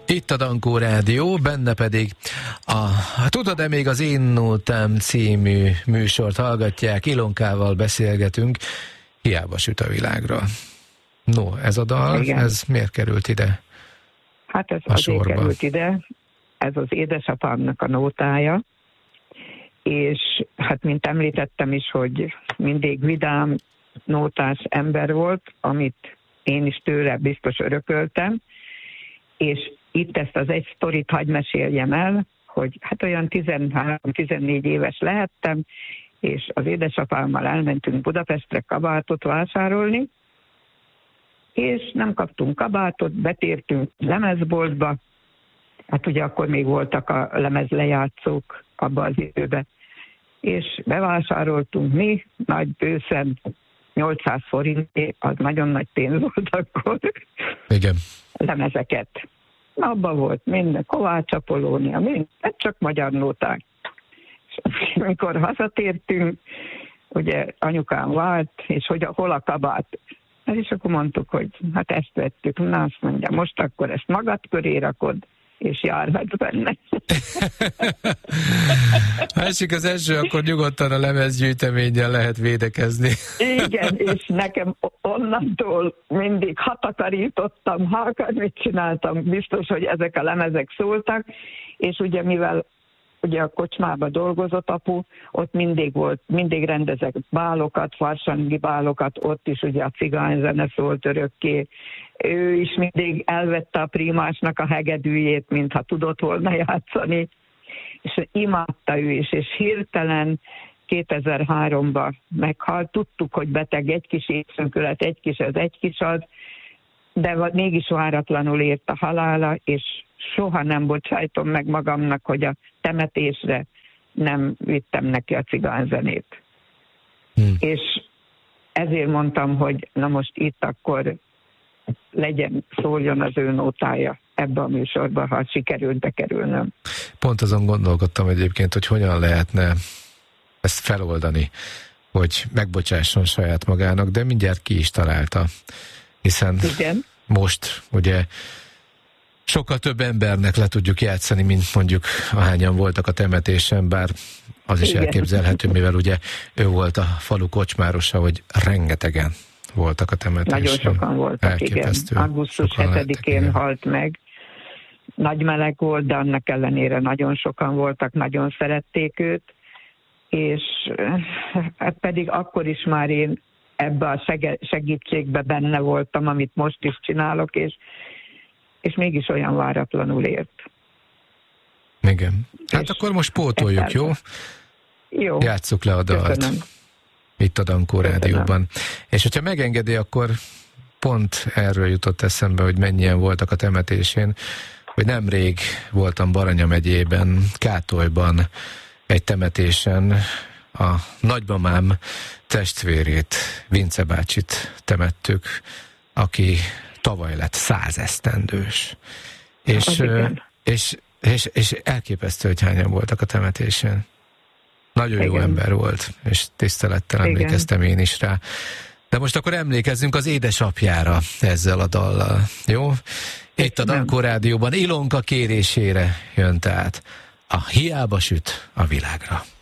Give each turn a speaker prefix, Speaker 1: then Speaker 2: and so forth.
Speaker 1: Itt a Dankó Rádió, benne pedig a Tudod-e még az Én Nótám című műsort hallgatják, Ilonkával beszélgetünk, Hiába süt a világra. No, ez a dal, igen. Ez miért került ide?
Speaker 2: Hát ez azért került ide, ez az édesapámnak a nótája, és hát mint említettem is, hogy mindig vidám, nótás ember volt, amit én is tőle biztos örököltem, és itt ezt az egy sztorit hadd meséljem el, hogy hát olyan 13-14 éves lehettem, és az édesapámmal elmentünk Budapestre kabátot vásárolni, és nem kaptunk kabátot, betértünk lemezboltba, hát ugye akkor még voltak a lemezlejátszók abban az időben, és bevásároltunk mi, nagy bőszen 800 forintért, az nagyon nagy pénz volt akkor.
Speaker 1: Igen.
Speaker 2: Lemezeket. Abban volt minden, Kovács Apollónia, minden, csak magyar nóták. És amikor hazatértünk, ugye anyukám vált, és hogy hol a kabát. És akkor mondtuk, hogy hát ezt vettük. Na, azt mondja, most akkor ezt magad köré rakod, és járhatsz benne.
Speaker 1: Másik az első, akkor nyugodtan a lemezgyűjteménnyel lehet védekezni.
Speaker 2: Igen, és nekem onnantól mindig hatakarítottam, mit csináltam, biztos, hogy ezek a lemezek szóltak, és ugye mivel ugye a kocsmába dolgozott apu, ott mindig rendezek bálokat, farsangi bálokat, ott is ugye a cigányzene szólt örökké. Ő is mindig elvette a primásnak a hegedűjét, mintha tudott volna játszani, és imádta ő is, és hirtelen 2003-ban meghalt. Tudtuk, hogy beteg, egy kis éjszönkület, egy kis az, de mégis váratlanul ért a halála, és soha nem bocsájtom meg magamnak, hogy a temetésre nem vittem neki a cigányzenét. És ezért mondtam, hogy na most itt akkor szóljon az ő nótája ebbe a műsorba, ha sikerült bekerülnöm.
Speaker 1: Pont azon gondolkodtam egyébként, hogy hogyan lehetne ezt feloldani, hogy megbocsásson saját magának, de mindjárt ki is találta. Hiszen igen. Most ugye sokkal több embernek le tudjuk játszani, mint mondjuk ahányan voltak a temetésen, bár az is igen. Elképzelhető, mivel ugye ő volt a falu kocsmárosa, hogy rengetegen voltak a temetésen.
Speaker 2: Nagyon sokan voltak, igen. Augusztus 7-én halt meg. Nagy meleg volt, de annak ellenére nagyon sokan voltak, nagyon szerették őt, és pedig akkor is már én ebbe a segítségbe benne voltam, amit most is csinálok, és mégis olyan váratlanul ért.
Speaker 1: Igen. Hát és akkor most pótoljuk, jó?
Speaker 2: Jó.
Speaker 1: Játsszuk le a dalt.
Speaker 2: Köszönöm.
Speaker 1: Itt a Dankó Rádióban. És hogyha megengedi, akkor pont erről jutott eszembe, hogy mennyien voltak a temetésén, hogy nemrég voltam Baranya megyében, Kátolyban egy temetésen, a nagymamám testvérét, Vince bácsit temettük, aki tavaly lett 100 esztendős. És elképesztő, hogy hányan voltak a temetésen. Nagyon jó ember volt, és tisztelettel emlékeztem én is rá. De most akkor emlékezzünk az édesapjára ezzel a dallal, jó? Itt a Dankó Rádióban Ilonka kérésére jön tehát a Hiába süt a világra.